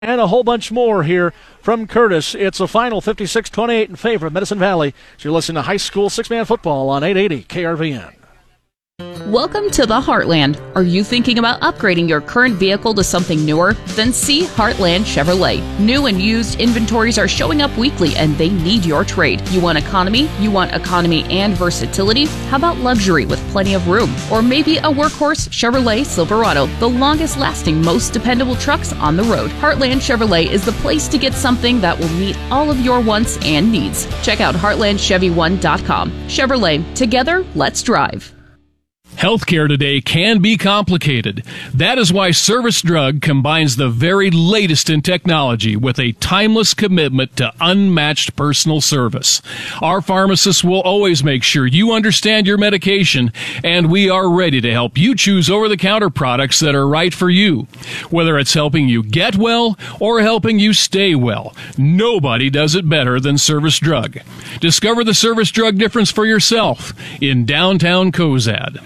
And a whole bunch more here from Curtis. It's a final 56-28 in favor of Medicine Valley. So you're listening to high school six-man football on 880 KRVN. Welcome to the Heartland. Are you thinking about upgrading your current vehicle to something newer? Then see Heartland Chevrolet. New and used inventories are showing up weekly and they need your trade. You want economy? You want economy and versatility? How about luxury with plenty of room? Or maybe a workhorse Chevrolet Silverado, the longest lasting, most dependable trucks on the road. Heartland Chevrolet is the place to get something that will meet all of your wants and needs. Check out heartlandchevy1.com. Chevrolet, together, let's drive. Healthcare today can be complicated. That is why Service Drug combines the very latest in technology with a timeless commitment to unmatched personal service. Our pharmacists will always make sure you understand your medication, and we are ready to help you choose over-the-counter products that are right for you. Whether it's helping you get well or helping you stay well, nobody does it better than Service Drug. Discover the Service Drug difference for yourself in downtown Cozad.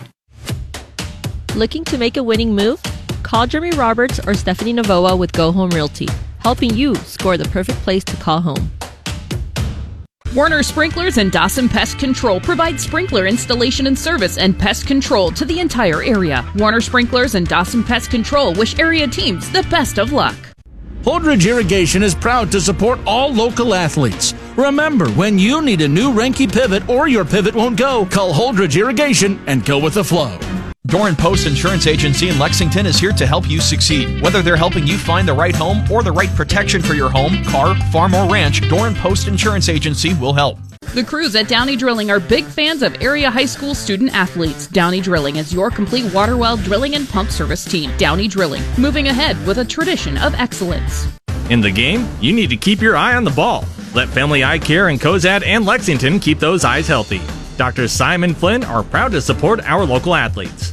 Looking to make a winning move? Call Jeremy Roberts or Stephanie Novoa with Go Home Realty, helping you score the perfect place to call home. Warner Sprinklers and Dawson Pest Control provide sprinkler installation and service and pest control to the entire area. Warner Sprinklers and Dawson Pest Control wish area teams the best of luck. Holdridge Irrigation is proud to support all local athletes. Remember, when you need a new Renke pivot or your pivot won't go, call Holdridge Irrigation and go with the flow. Doran Post Insurance Agency in Lexington is here to help you succeed. Whether they're helping you find the right home or the right protection for your home, car, farm, or ranch, Doran Post Insurance Agency will help. The crews at Downey Drilling are big fans of area high school student athletes. Downey Drilling is your complete water well drilling and pump service team. Downey Drilling, moving ahead with a tradition of excellence. In the game, you need to keep your eye on the ball. Let Family Eye Care in Cozad and Lexington keep those eyes healthy. Dr. Simon Flynn are proud to support our local athletes.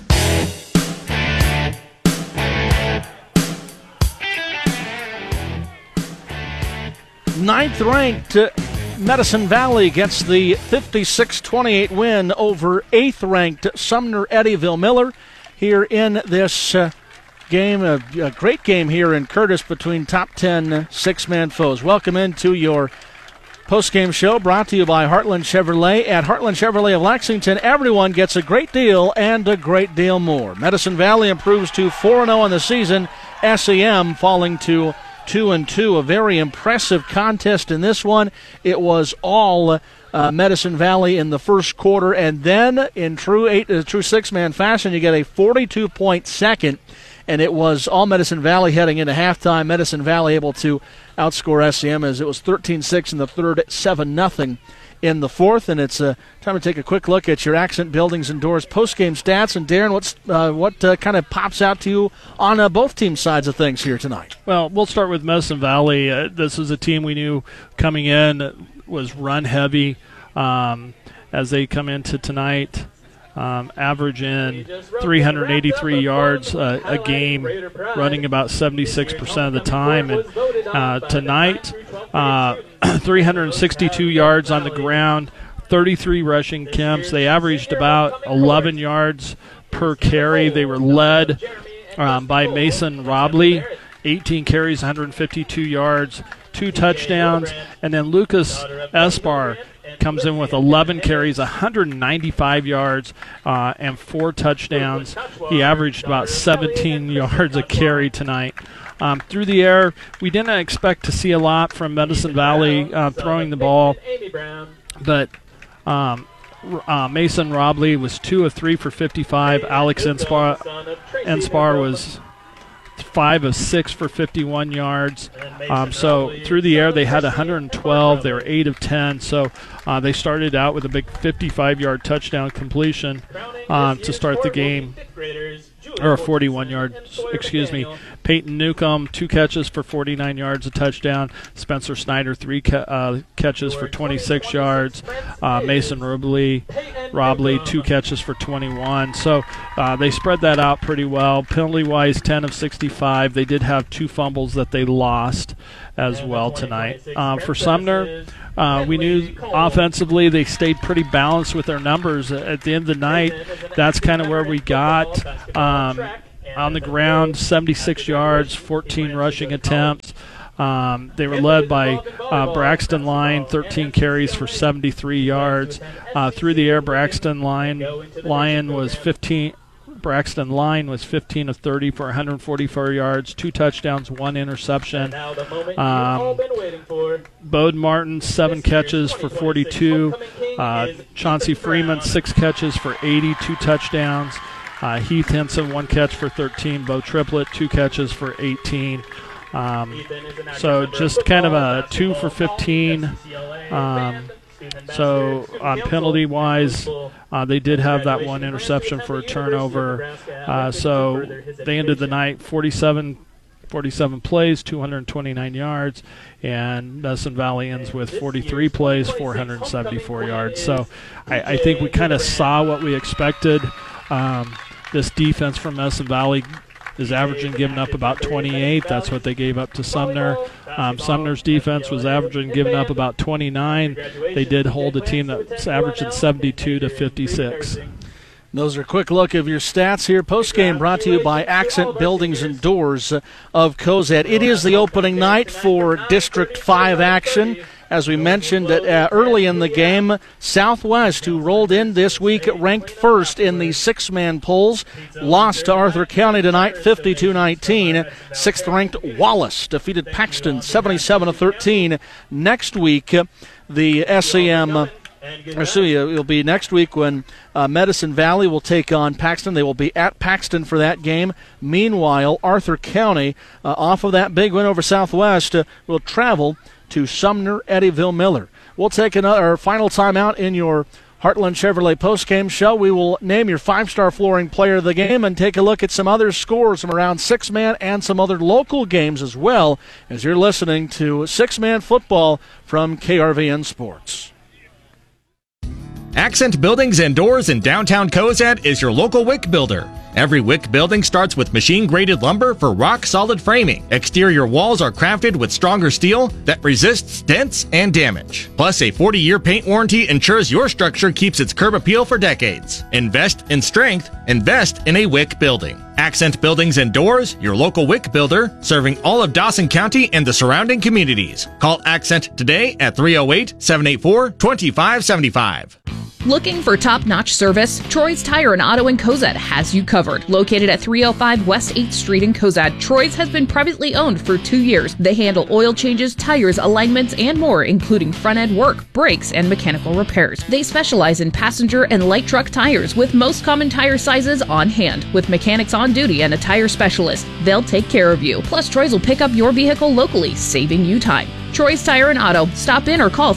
Ninth-ranked Medicine Valley gets the 56-28 win over 8th-ranked Sumner Eddyville Miller here in this game. A great game here in Curtis between top 10 six-man foes. Welcome into your post-game show brought to you by Heartland Chevrolet. At Heartland Chevrolet of Lexington, everyone gets a great deal and a great deal more. Medicine Valley improves to 4-0 in the season. SEM falling to 2-2, a very impressive contest in this one. It was all Medicine Valley in the first quarter, and then in true six-man fashion, you get a 42-point second, and it was all Medicine Valley heading into halftime. Medicine Valley able to outscore SEM as it was 13-6 in the third, 7-0 in the fourth, and it's time to take a quick look at your Accent Buildings and Doors post-game stats. And Darren, what kind of pops out to you on both team sides of things here tonight? Well, we'll start with Medicine Valley. This is a team we knew coming in was run heavy as they come into tonight. Averaging 383 yards a game, running about 76% of the time. And tonight, 362 yards on the ground, 33 rushing attempts. They averaged about 11 yards per carry. They were led by Mason Robley, 18 carries, 152 yards, 2 touchdowns. And then Lucas Espar comes in with 11 carries, 195 yards, and 4 touchdowns. He averaged about 17 yards a carry tonight. Through the air, we didn't expect to see a lot from Medicine Valley throwing the ball, but Mason Robley was 2 of 3 for 55. Alex Enspar was 5 of 6 for 51 yards. So through the air, they had 112. They were 8 of 10. So they started out with a big 55-yard touchdown completion to start the game. Or a 41-yard, excuse me. Peyton Newcomb, 2 catches for 49 yards, a touchdown. Spencer Snyder, 3 catches for 26 yards. Mason Robley, 2 catches for 21. So they spread that out pretty well. Penalty-wise, 10 of 65. They did have 2 fumbles that they lost as well tonight. For Sumner, we knew offensively they stayed pretty balanced with their numbers. At the end of the night, that's kind of where we got. on the ground, 76 yards, 14 rushing attempts. They were led by Braxton Lyon, 13 carries for 73 yards. Through the air, Braxton Lyon was 15 of 30 for 144 yards, 2 touchdowns, 1 interception. Bode Martin, 7 catches for 42. Chauncey Freeman, 6 catches for 80, 2 touchdowns. Heath Henson, 1 catch for 13. Bo Triplett, 2 catches for 18. So just kind of a 2 for 15. So on penalty-wise, they did have that 1 interception for a turnover. So they ended the night 47 plays, 229 yards, and Medicine Valley ends with 43 plays, 474 yards. So I think we kind of saw what we expected. This defense from Medicine Valley is averaging giving up about 28. That's what they gave up to Sumner. Sumner's defense was averaging giving up about 29. They did hold a team that's averaging 72 to 56. Those are a quick look of your stats here. Postgame brought to you by Accent Buildings and Doors of Cozad. It is the opening night for District 5 action. As we mentioned early in the game, Southwest, who rolled in this week, ranked first in the 6-man polls, lost to Arthur County tonight, 52-19. 6th-ranked Wallace defeated Paxton, 77-13. Next week, the SEM... It'll be next week when Medicine Valley will take on Paxton. They will be at Paxton for that game. Meanwhile, Arthur County, off of that big win over Southwest, will travel to Sumner Eddyville Miller. We'll take our final time out in your Heartland Chevrolet postgame show. We will name your 5-star flooring player of the game and take a look at some other scores from around 6-man and some other local games as well, as you're listening to 6-man football from KRVN Sports. Accent Buildings and Doors in downtown Cozad is your local WIC builder. Every WIC building starts with machine-graded lumber for rock-solid framing. Exterior walls are crafted with stronger steel that resists dents and damage. Plus, a 40-year paint warranty ensures your structure keeps its curb appeal for decades. Invest in strength. Invest in a WIC building. Accent Buildings and Doors, your local WIC builder, serving all of Dawson County and the surrounding communities. Call Accent today at 308-784-2575. Looking for top-notch service? Troy's Tire and Auto in Cozad has you covered. Located at 305 West 8th Street in Cozad, Troy's has been privately owned for 2 years. They handle oil changes, tires, alignments, and more, including front-end work, brakes, and mechanical repairs. They specialize in passenger and light truck tires with most common tire sizes on hand. With mechanics on duty and a tire specialist, they'll take care of you. Plus, Troy's will pick up your vehicle locally, saving you time. Troy's Tire and Auto. Stop in or call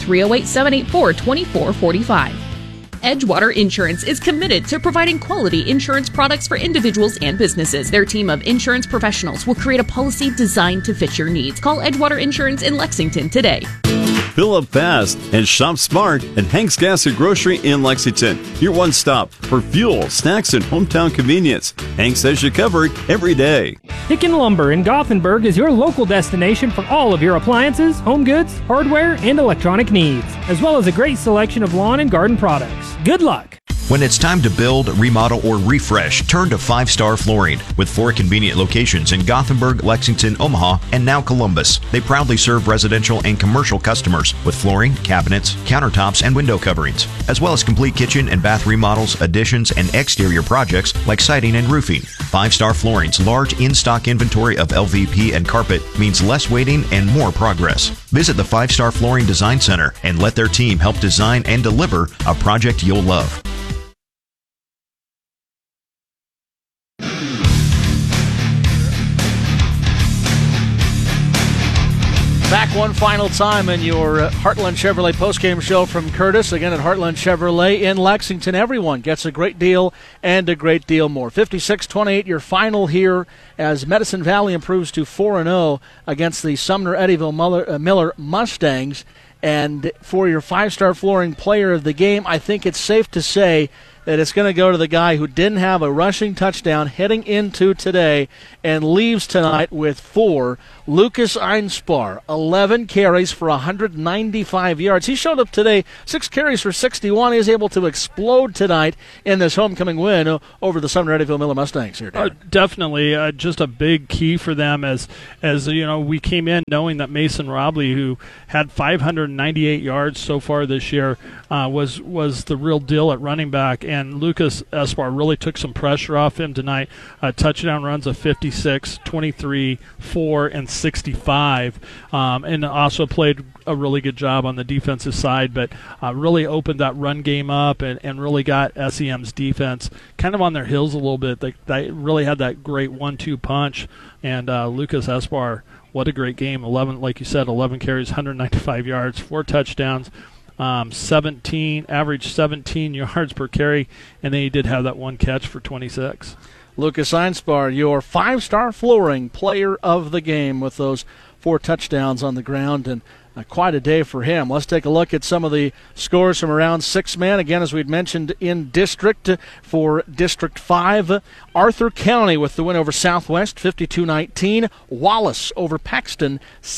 308-784-2445. Edgewater Insurance is committed to providing quality insurance products for individuals and businesses. Their team of insurance professionals will create a policy designed to fit your needs. Call Edgewater Insurance in Lexington today. Fill up fast and shop smart at Hank's Gas and Grocery in Lexington. Your one stop for fuel, snacks, and hometown convenience. Hank says you covered every day. Hicken Lumber in Gothenburg is your local destination for all of your appliances, home goods, hardware, and electronic needs, as well as a great selection of lawn and garden products. Good luck! When it's time to build, remodel, or refresh, turn to 5-Star Flooring. With 4 convenient locations in Gothenburg, Lexington, Omaha, and now Columbus. They proudly serve residential and commercial customers with flooring, cabinets, countertops, and window coverings, as well as complete kitchen and bath remodels, additions, and exterior projects like siding and roofing. 5-Star Flooring's large in-stock inventory of LVP and carpet means less waiting and more progress. Visit the 5-Star Flooring Design Center and let their team help design and deliver a project you'll love. Back one final time in your Heartland Chevrolet postgame show from Curtis. Again at Heartland Chevrolet in Lexington. Everyone gets a great deal and a great deal more. 56-28 your final here as Medicine Valley improves to 4-0 against the Sumner Eddyville Miller Mustangs. And for your 5-star flooring player of the game, I think it's safe to say that it's going to go to the guy who didn't have a rushing touchdown heading into today and leaves tonight with 4. Lucas Einspar, 11 carries for 195 yards. He showed up today, 6 carries for 61. He was able to explode tonight in this homecoming win over the Sumner Eddyville Miller Mustangs here, Darren. Definitely, just a big key for them as we came in knowing that Mason Robley, who had 598 yards so far this year, was the real deal at running back, and Lucas Einspar really took some pressure off him tonight. Touchdown runs of 56, 23, 4, and 65, and also played a really good job on the defensive side, but really opened that run game up and really got SEM's defense kind of on their heels a little bit. They really had that great 1-2 punch, and Lucas Einspar, what a great game. 11, like you said, 11 carries, 195 yards, 4 touchdowns, average 17 yards per carry, and then he did have that 1 catch for 26. Lucas Einspar, your 5-star flooring player of the game with those 4 touchdowns on the ground, and quite a day for him. Let's take a look at some of the scores from around 6-man. Again, as we'd mentioned in district, for District 5, Arthur County with the win over Southwest, 52-19. Wallace over Paxton,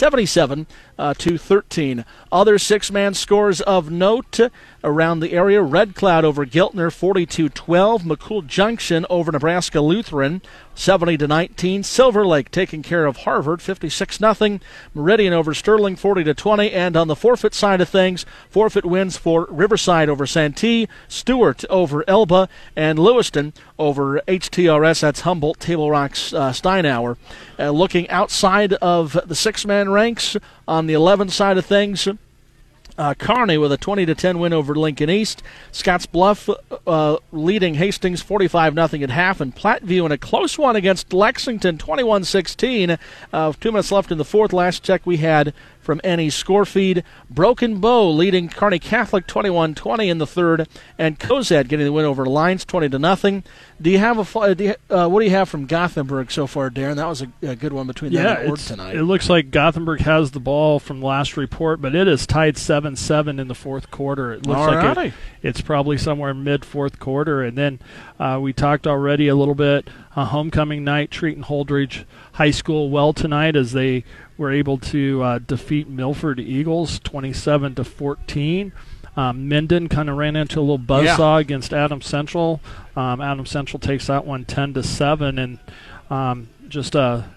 77-13. Other 6-man scores of note around the area: Red Cloud over Giltner, 42-12. McCool Junction over Nebraska Lutheran, 70-19. Silver Lake taking care of Harvard, 56-0. Meridian over Sterling, 40-20. And on the forfeit side of things, forfeit wins for Riverside over Santee, Stewart over Elba, and Lewiston over HTRS. That's Humboldt, Table Rock, Steinauer. Looking outside of the 6-man ranks, on the 11 side of things, Kearney with a 20-10 win over Lincoln East. Scotts Bluff leading Hastings 45-0 at half, and Platteview in a close one against Lexington, 21-16. 2 minutes left in the fourth. Last check we had from any score feed. Broken Bow leading Kearney Catholic 21-20 in the third, and Cozad getting the win over Lyons 20-0. Do you have what do you have from Gothenburg so far, Darren? That was a good one between them and Ord tonight. It looks like Gothenburg has the ball from last report, but it is tied 7-7 in the fourth quarter. It looks like it's probably somewhere mid-fourth quarter. And then we talked already a little bit, homecoming night, treating Holdridge High School well tonight as they were able to defeat Milford Eagles 27-14. Minden kind of ran into a little buzzsaw against Adams Central. Adams Central takes that one 10-7, and just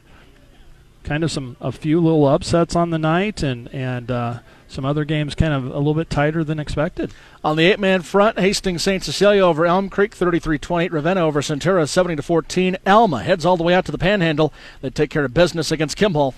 kind of a few little upsets on the night, and some other games kind of a little bit tighter than expected. On the 8-man front, Hastings St. Cecilia over Elm Creek 33-28. Ravenna over Centura 70-14. Alma heads all the way out to the Panhandle. They take care of business against Kimball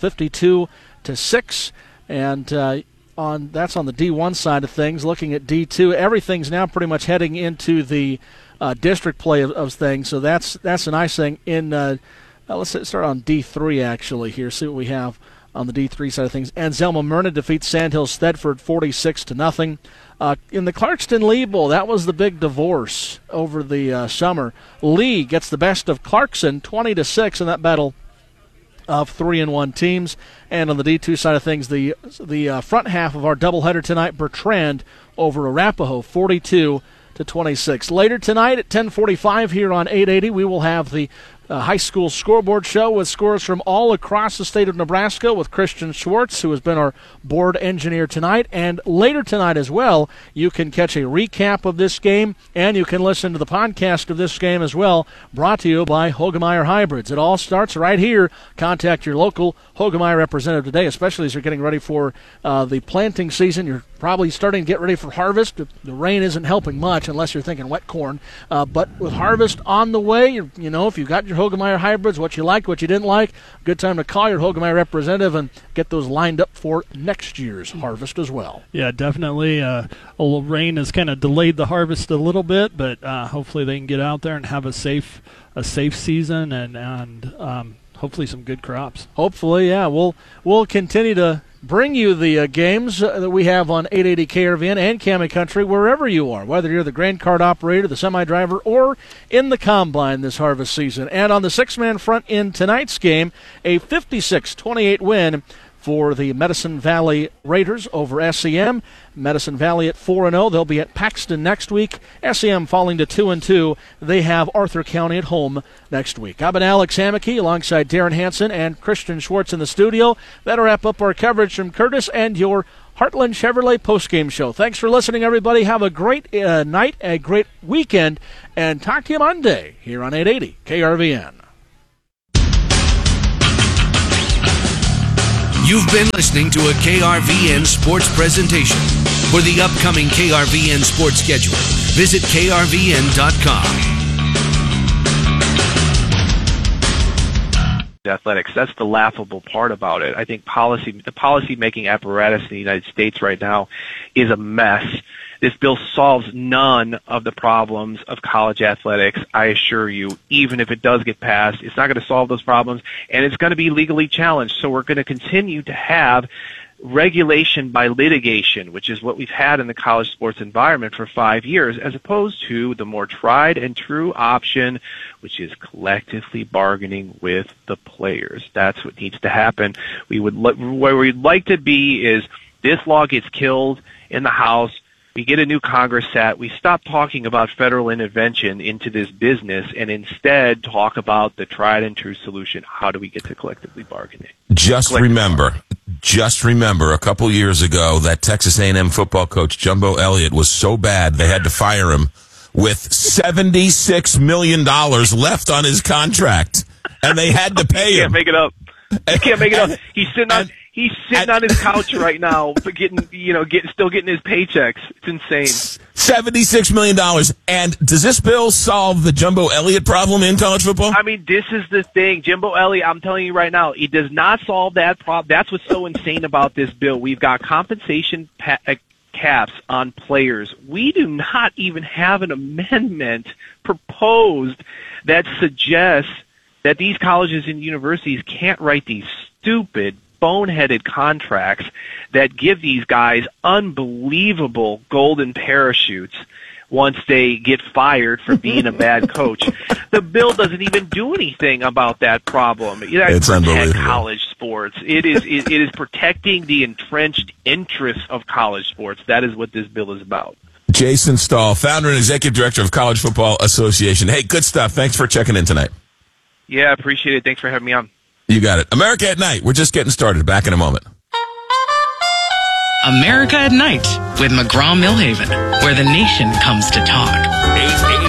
52-6, and that's on the D1 side of things. Looking at D2, everything's now pretty much heading into the district play of things, so that's a nice thing. Let's start on D3 actually here, see what we have on the D3 side of things. Anselmo Myrna defeats Sandhills Thedford 46-0. In the Clarkston Lee Bowl, that was the big divorce over the summer. Lee gets the best of Clarkson 20-6 in that battle of 3-1 teams. And on the D2 side of things, the front half of our doubleheader tonight, Bertrand over Arapahoe 42-26. Later tonight at 10:45 here on 880, we will have the high school scoreboard show with scores from all across the state of Nebraska with Christian Schwartz, who has been our board engineer tonight. And later tonight as well, you can catch a recap of this game, and you can listen to the podcast of this game as well, brought to you by Hogemeyer Hybrids. It all starts right here. Contact your local Hogemeyer representative today, especially as you're getting ready for the planting season. You're probably starting to get ready for harvest. The rain isn't helping much unless you're thinking wet corn. But with harvest on the way, if you've got your Hogemeyer Hybrids, what you liked, what you didn't like, good time to call your Hogemeyer representative and get those lined up for next year's harvest as well. Yeah, definitely. A little rain has kind of delayed the harvest a little bit, but hopefully they can get out there and have a safe season and hopefully some good crops. Hopefully, yeah. We'll continue to bring you the games that we have on 880 KRVN and Cammie Country wherever you are, whether you're the grain cart operator, the semi-driver, or in the combine this harvest season. And on the 6-man front in tonight's game, a 56-28 win for the Medicine Valley Raiders over SEM. Medicine Valley at 4-0. They'll be at Paxton next week. SEM falling to 2-2. They have Arthur County at home next week. I've been Alex Hammocky alongside Darren Hansen and Christian Schwartz in the studio. That'll wrap up our coverage from Curtis and your Heartland Chevrolet postgame show. Thanks for listening, everybody. Have a great night, a great weekend, and talk to you Monday here on 880 KRVN. You've been listening to a KRVN sports presentation. For the upcoming KRVN sports schedule, visit krvn.com. Athletics. That's the laughable part about it. I think the policy-making apparatus in the United States right now is a mess. This bill solves none of the problems of college athletics, I assure you. Even if it does get passed, it's not going to solve those problems, and it's going to be legally challenged. So we're going to continue to have regulation by litigation, which is what we've had in the college sports environment for 5 years, as opposed to the more tried and true option, which is collectively bargaining with the players. That's what needs to happen. Where we'd like to be is this law gets killed in the House. We get a new Congress set. We stop talking about federal intervention into this business and instead talk about the tried and true solution. How do we get to collectively bargaining? Just remember a couple years ago that Texas A&M football coach Jumbo Elliott was so bad they had to fire him with $76 million left on his contract, and they had to pay him. You can't make it up. You can't make it up. He's sitting on his couch right now, still getting his paychecks. It's insane. $76 million. And does this bill solve the Jumbo Elliott problem in college football? I mean, this is the thing. Jumbo Elliott, I'm telling you right now, it does not solve that problem. That's what's so insane about this bill. We've got compensation caps on players. We do not even have an amendment proposed that suggests that these colleges and universities can't write these stupid, boneheaded contracts that give these guys unbelievable golden parachutes once they get fired for being a bad coach. The bill doesn't even do anything about that problem. It's unbelievable. College sports. It is protecting the entrenched interests of college sports. That is what this bill is about. Jason Stahl, founder and executive director of College Football Association. Hey, good stuff. Thanks for checking in tonight. Yeah, I appreciate it. Thanks for having me on. You got it. America at Night. We're just getting started. Back in a moment. America at Night with McGraw-Millhaven, where the nation comes to talk.